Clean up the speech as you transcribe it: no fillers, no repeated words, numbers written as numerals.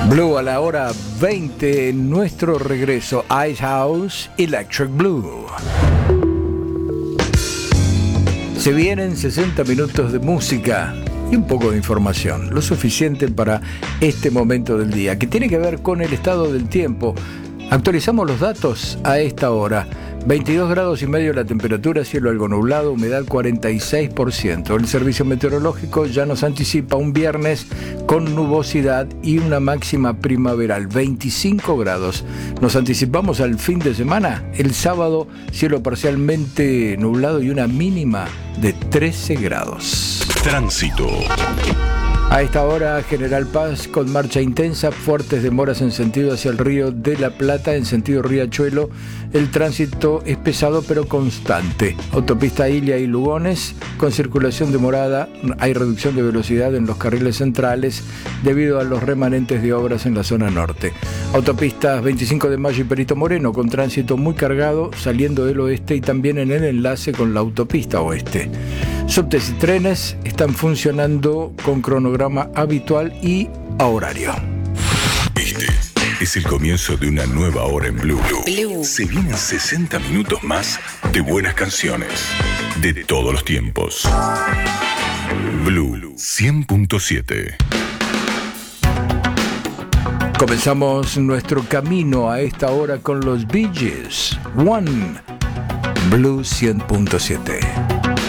Blue a la hora 20 en nuestro regreso. Icehouse Electric Blue. Se vienen 60 minutos de música y un poco de información, lo suficiente para este momento del día, que tiene que ver con el estado del tiempo. Actualizamos los datos a esta hora. 22 grados y medio la temperatura, cielo algo nublado, humedad 46%. El servicio meteorológico ya nos anticipa un viernes con nubosidad y una máxima primaveral, 25 grados. Nos anticipamos al fin de semana, el sábado, cielo parcialmente nublado y una mínima de 13 grados. Tránsito. A esta hora, General Paz con marcha intensa, fuertes demoras en sentido hacia el Río de la Plata, en sentido Riachuelo. El tránsito es pesado pero constante. Autopista Ilia y Lugones con circulación demorada. Hay reducción de velocidad en los carriles centrales debido a los remanentes de obras en la zona norte. Autopistas 25 de Mayo y Perito Moreno con tránsito muy cargado saliendo del oeste y también en el enlace con la autopista oeste. Subtes y trenes están funcionando con cronograma habitual y a horario. Este es el comienzo de una nueva hora en Blue. Se vienen 60 minutos más de buenas canciones de todos los tiempos. Blue 100.7. Comenzamos nuestro camino a esta hora con los Bee Gees. One, Blue 100.7.